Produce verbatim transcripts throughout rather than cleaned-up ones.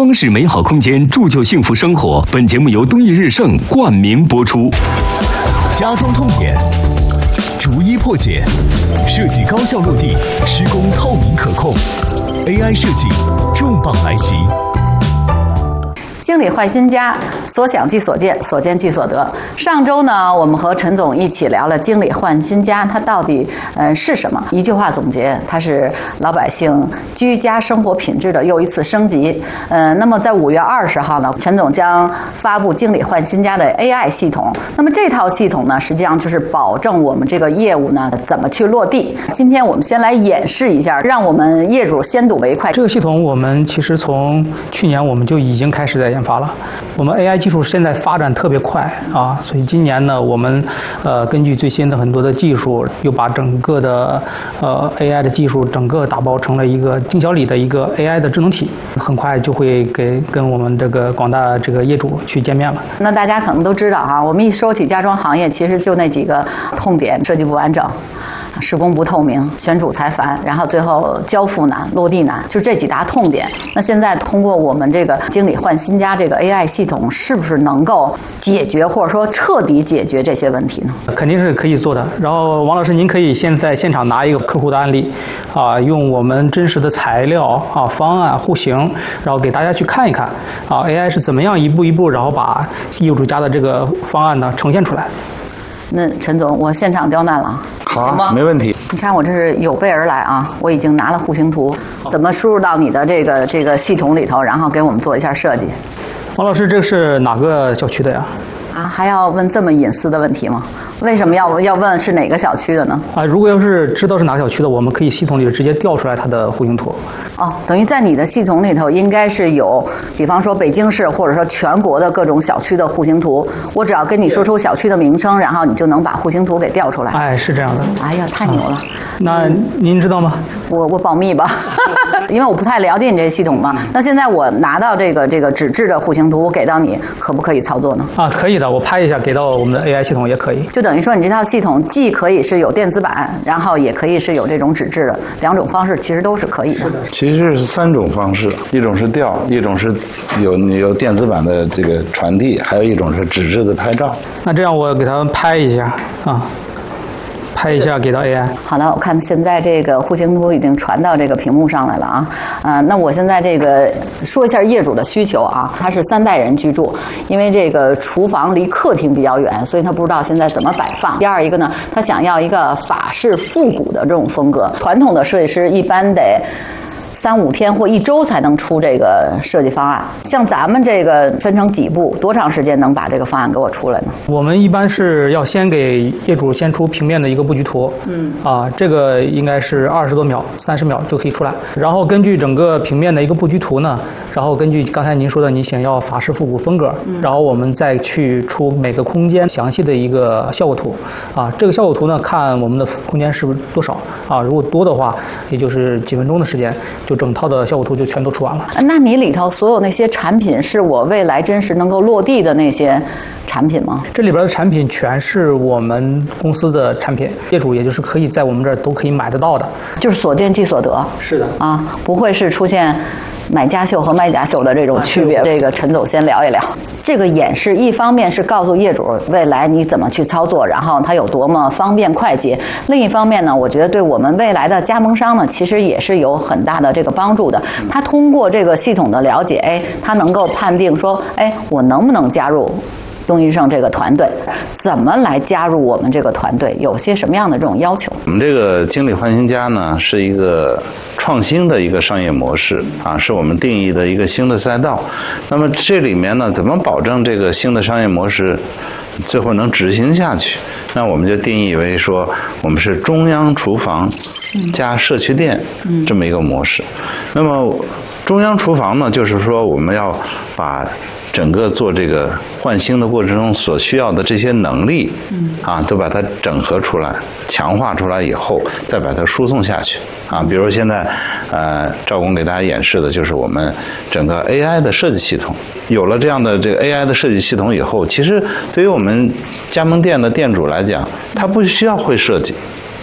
装饰美好空间，铸就幸福生活。本节目由东益日盛冠名播出。 家装痛点，逐一破解；设计高效落地，施工透明可控。A I 设计重磅来袭。 经理换新家，所想即所见，所见即所得。上周呢，我们和陈总一起聊了经理换新家，它到底呃是什么？一句话总结，它是老百姓居家生活品质的又一次升级。呃，那么在五月二十号呢，陈总将发布经理换新家的 A I 系统。那么这套系统呢，实际上就是保证我们这个业务呢怎么去落地。今天我们先来演示一下，让我们业主先睹为快。 这个系统我们其实从去年我们就已经开始在研发了。我们 A I 技术现在发展特别快啊，所以今年呢，我们呃根据最新的很多的技术，又把整个的呃 A I 的技术整个打包成了一个经销里的一个 A I 的智能体，很快就会给跟我们这个广大这个业主去见面了。 那大家可能都知道哈，我们一说起家装行业，其实就那几个痛点：设计不完整、施工不透明、选主材烦，然后最后交付难、落地难，就这几大痛点。那现在通过我们这个经理换新家这个 A I 系统，是不是能够解决或者说彻底解决这些问题呢？ 肯定是可以做的。然后王老师，您可以现在现场拿一个客户的案例，啊，用我们真实的材料啊、方案、户型，然后给大家去看一看，啊 ，A I 是怎么样一步一步，然后把业主家的这个方案呢呈现出来。 那陈总，我现场刁难了， 好， 行吗？ 没问题。 你看我这是有备而来啊，我已经拿了户型图，怎么输入到你的这个这个系统里头，然后给我们做一下设计。 王老师，这是哪个小区的呀？ 啊，还要问这么隐私的问题吗？为什么要要问是哪个小区的呢？ 啊，如果要是知道是哪个小区的，我们可以系统里直接调出来它的户型图。 哦，等于在你的系统里头应该是有，比方说北京市或者说全国的各种小区的户型图，我只要跟你说出小区的名称，然后你就能把户型图给调出来。 哎，是这样的。 哎呀，太牛了！啊、 那您知道吗？ 我我保密吧，因为我不太了解你这个系统嘛。那现在我拿到这个这个纸质的户型图，我给到你，可不可以操作呢？ 啊，可以的，我拍一下给到我们的 A I 系统也可以。 就等于说你这套系统既可以是有电子版，然后也可以是有这种纸质的，两种方式其实都是可以的。 其实是三种方式，一种是调，一种是有有电子版的这个传递，还有一种是纸质的拍照。 那这样我给他们拍一下啊。拍一下给到 A I。 好的，我看现在这个户型图已经传到这个屏幕上来了啊。呃，那我现在这个说一下业主的需求啊，他是三代人居住，因为这个厨房离客厅比较远，所以他不知道现在怎么摆放。第二一个呢，他想要一个法式复古的这种风格，传统的设计师一般得三五天或一周才能出这个设计方案，像咱们这个分成几步，多长时间能把这个方案给我出来呢？ 我们一般是要先给业主先出平面的一个布局图，嗯，啊，这个应该是二十多秒、三十秒就可以出来。然后根据整个平面的一个布局图呢，然后根据刚才您说的你想要法式复古风格，嗯，然后我们再去出每个空间详细的一个效果图，啊，这个效果图呢看我们的空间是不是多少啊，如果多的话，也就是几分钟的时间。就整套的效果图就全都出完了。 那你里头所有那些产品是我未来真实能够落地的那些产品吗？ 这里边的产品全是我们公司的产品，业主也就是可以在我们这儿都可以买得到的， 就是所见即所得。 是的啊，不会是出现买家秀和卖家秀的这种区别。这个陈总先聊一聊。这个演示一方面是告诉业主未来你怎么去操作，然后它有多么方便快捷；另一方面呢，我觉得对我们未来的加盟商呢，其实也是有很大的这个帮助的。他通过这个系统的了解，哎，他能够判定说，哎，我能不能加入东益盛这个团队，怎么来加入我们这个团队，有些什么样的这种要求？ 我们这个经理换新家呢，是一个创新的一个商业模式啊，是我们定义的一个新的赛道。那么这里面呢，怎么保证这个新的商业模式最后能执行下去？那我们就定义为说，我们是中央厨房加社区店这么一个模式。那么中央厨房呢，就是说我们要把整个做这个换新的过程中所需要的这些能力，啊，都把它整合出来、强化出来以后，再把它输送下去。啊，比如现在，呃，赵工给大家演示的就是我们整个 A I 的设计系统。有了这样的这个 A I 的设计系统以后，其实对于我们加盟店的店主来讲，他不需要会设计。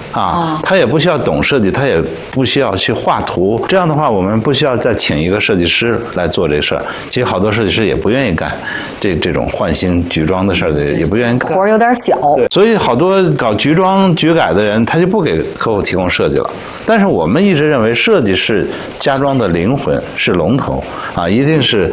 啊，他也不需要懂设计，他也不需要去画图。这样的话，我们不需要再请一个设计师来做这事儿。其实好多设计师也不愿意干这这种换新局装的事儿，也不愿意干。 活儿有点小。 所以好多搞局装局改的人，他就不给客户提供设计了。但是我们一直认为，设计是家装的灵魂，是龙头啊，一定是